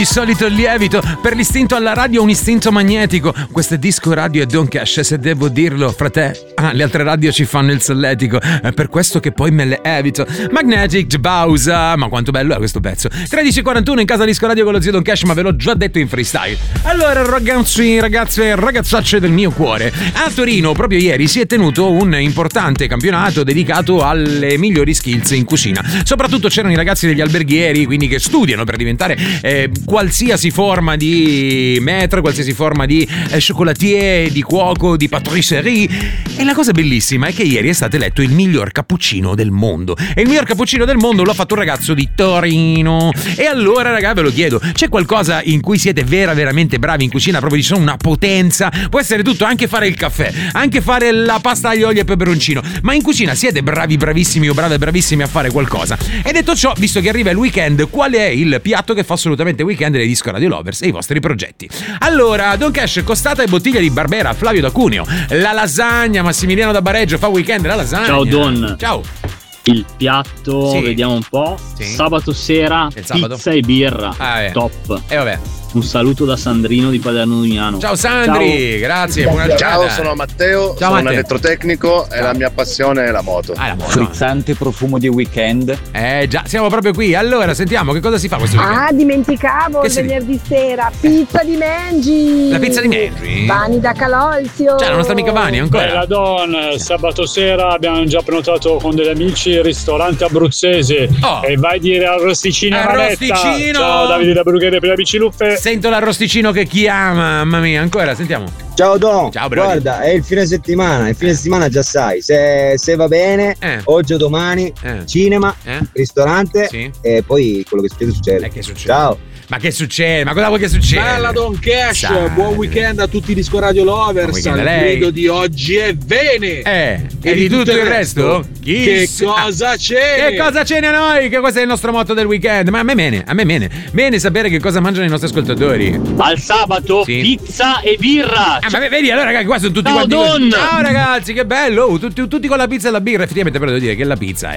Il solito lievito, per l'istinto alla radio un istinto magnetico. Questo è Disco Radio e Don Cash, se devo dirlo, frate. Le altre radio ci fanno il solletico, è per questo che poi me le evito. Magnetic Bausa, ma quanto bello è questo pezzo. 13:41 in casa Disco Radio con lo zio Don Cash, ma ve l'ho già detto in freestyle. Allora ragazzi, ragazze, ragazzacce del mio cuore, a Torino proprio ieri si è tenuto un importante campionato dedicato alle migliori skills in cucina. Soprattutto c'erano i ragazzi degli alberghieri, quindi che studiano per diventare qualsiasi forma di maître, qualsiasi forma di chocolatier, di cuoco, di patisserie. E la cosa bellissima è che ieri è stato eletto il miglior cappuccino del mondo. E il miglior cappuccino del mondo lo ha fatto un ragazzo di Torino. E allora, raga, ve lo chiedo, c'è qualcosa in cui siete veramente bravi in cucina? Proprio ci sono una potenza. Può essere tutto, anche fare il caffè, anche fare la pasta aglio, olio e peperoncino. Ma in cucina siete bravissimi o bravissimi a fare qualcosa? E detto ciò, visto che arriva il weekend, qual è il piatto che fa assolutamente weekend dei Disco Radio Lovers e i vostri progetti? Allora, Don Cash, costata e bottiglia di Barbera, Flavio da Cuneo. La lasagna, Massimiliano da Bareggio, fa weekend la lasagna. Ciao Don. Ciao. Il piatto, sì. Vediamo un po'. Sì. Sabato sera, pizza e birra. Top. E vabbè. Un saluto da Sandrino di Paderno Dugnano. Ciao Sandri, ciao. Grazie, buona giornata. Ciao, sono Matteo, sono un elettrotecnico e la mia passione è la moto. La moto. Frizzante profumo di weekend. Già, siamo proprio qui. Allora, sentiamo che cosa si fa questo weekend. Dimenticavo il venerdì sera, pizza di Mengi. La pizza di Mengi? Vani da Calolzio. Cioè, la nostra amica Vani ancora. Bella Don, sabato sera abbiamo già prenotato con degli amici il ristorante abruzzese. E vai a dire arrosticino Arrosticino. Ciao Davide da Brugheria per le Amici Luffe. Sento l'arrosticino che chiama, mamma mia, ancora, sentiamo. Ciao Don, ciao, bro. Guarda, è il fine settimana, già sai, se va bene, oggi o domani, cinema, ristorante, e poi quello che succede. Che succede? Ciao. Ma che succede? Ma cosa vuoi che succeda? Bella Don Cash, buon weekend a tutti i Disco Radio Lovers. Il credo di oggi è bene. E di tutto il resto? Che cosa c'è? Che cosa c'è a noi? Che questo è il nostro motto del weekend. Ma a me bene sapere che cosa mangiano i nostri ascoltatori. Al sabato pizza e birra. Ma vedi, allora ragazzi, qua sono tutti quanti. Ciao ragazzi, che bello. Tutti con la pizza e la birra. Effettivamente però devo dire che la pizza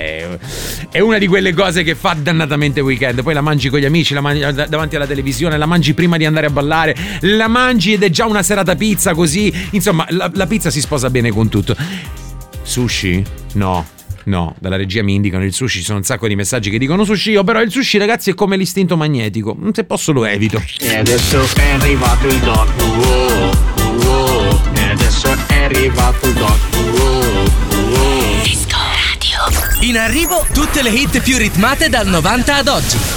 è una di quelle cose che fa dannatamente weekend. Poi la mangi con gli amici, la mangi davanti alla televisione, la mangi prima di andare a ballare, la mangi ed è già una serata pizza, così. Insomma, la pizza si sposa bene con tutto. Sushi? No, dalla regia mi indicano il sushi, ci sono un sacco di messaggi che dicono sushi, però il sushi, ragazzi, è come l'istinto magnetico, se posso lo evito. E adesso è arrivato il doc, e adesso è arrivato il doc, Disco Radio. In arrivo tutte le hit più ritmate dal 90 ad oggi.